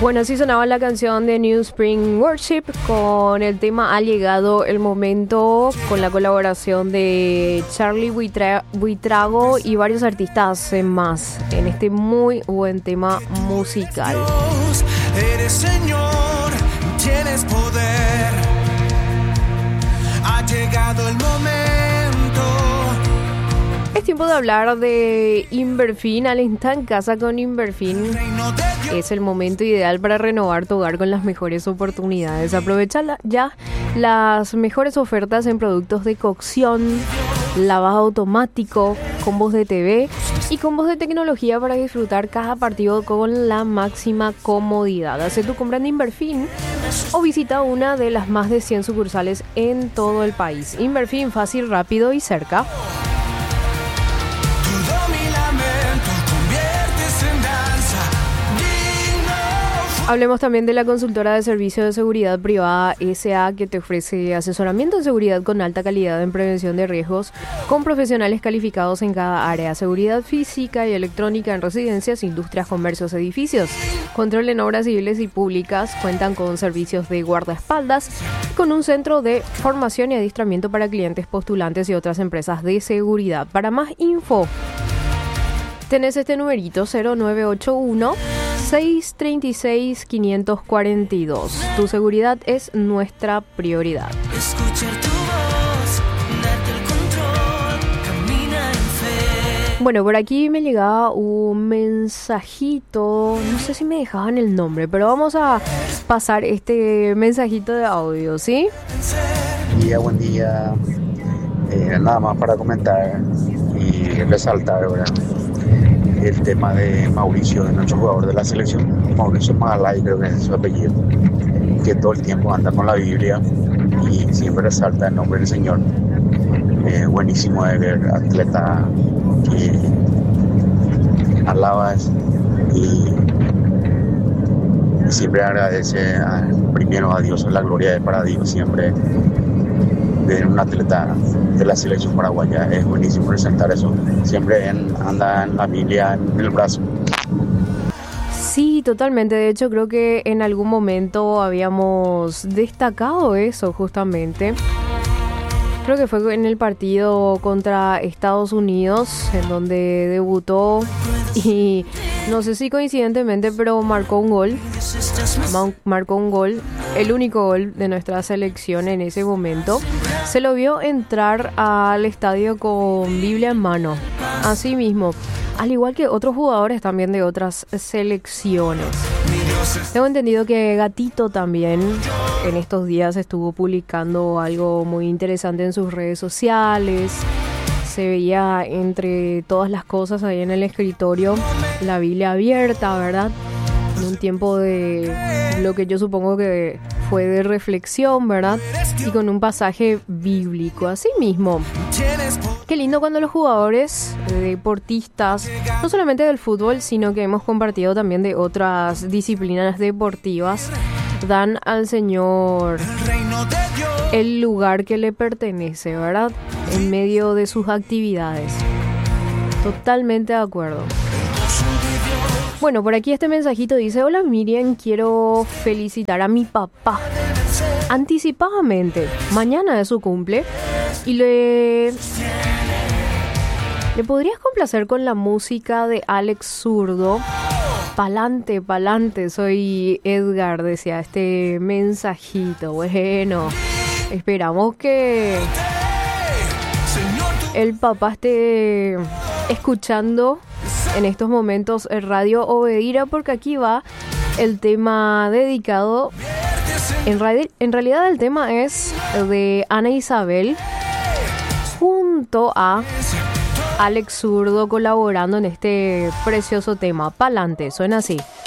Bueno, así sonaba la canción de New Spring Worship con el tema Ha llegado el momento, con la colaboración de Charlie Buitrago y varios artistas más en este muy buen tema musical. Dios, eres Señor, tienes poder. Ha llegado el momento. Es tiempo de hablar de Inverfin. Al estar en casa con Inverfin, es el momento ideal para renovar tu hogar con las mejores oportunidades. Aprovecha ya las mejores ofertas en productos de cocción, lavado automático, combos de TV y combos de tecnología para disfrutar cada partido con la máxima comodidad. Haz tu compra en Inverfin o visita una de las más de 100 sucursales en todo el país. Inverfin, fácil, rápido y cerca. Hablemos también de la consultora de servicio de seguridad privada SA, que te ofrece asesoramiento en seguridad con alta calidad en prevención de riesgos, con profesionales calificados en cada área: seguridad física y electrónica en residencias, industrias, comercios, edificios. Control en obras civiles y públicas. Cuentan con servicios de guardaespaldas, con un centro de formación y adiestramiento para clientes, postulantes y otras empresas de seguridad. Para más info, tenés este numerito 0981 636 542. Tu seguridad es nuestra prioridad. Escuchar tu voz, darte el control, camina en fe. Bueno, por aquí me llegaba un mensajito, no sé si me dejaban el nombre, pero vamos a pasar este mensajito de audio, ¿sí? Buen día. Nada más para comentar y resaltar, ¿verdad?, el tema de Mauricio, de nuestro jugador de la selección, Mauricio Magalay, creo que es su apellido, que todo el tiempo anda con la Biblia y siempre resalta el nombre del Señor. Buenísimo de ver, atleta que alaba y siempre agradece primero a Dios, la gloria es para Dios siempre. De un atleta de la selección paraguaya, es buenísimo resaltar eso. Siempre anda en la Biblia en el brazo. Sí, totalmente. De hecho, creo que en algún momento habíamos destacado eso justamente. Creo que fue en el partido contra Estados Unidos, en donde debutó y no sé si coincidentemente, pero marcó un gol. Marcó un gol, el único gol de nuestra selección en ese momento. Se lo vio entrar al estadio con Biblia en mano. Así mismo, al igual que otros jugadores también de otras selecciones. Tengo entendido que Gatito también en estos días estuvo publicando algo muy interesante en sus redes sociales. Se veía entre todas las cosas ahí en el escritorio la Biblia abierta, ¿verdad? En un tiempo de lo que yo supongo que fue de reflexión, ¿verdad? Y con un pasaje bíblico. Así mismo, qué lindo cuando los jugadores, deportistas, no solamente del fútbol, sino que hemos compartido también de otras disciplinas deportivas, dan al Señor el lugar que le pertenece, ¿verdad? En medio de sus actividades. Totalmente de acuerdo. Bueno, por aquí este mensajito dice: hola Miriam, quiero felicitar a mi papá anticipadamente. Mañana es su cumple y le podrías complacer con la música de Alex Zurdo. Pa'lante, pa'lante, soy Edgar, decía este mensajito. Bueno, esperamos que el papá esté escuchando en estos momentos el Radio Obedira, porque aquí va el tema dedicado. En realidad el tema es de Ana Isabel junto a Alex Zurdo colaborando en este precioso tema. Pa'lante, suena así.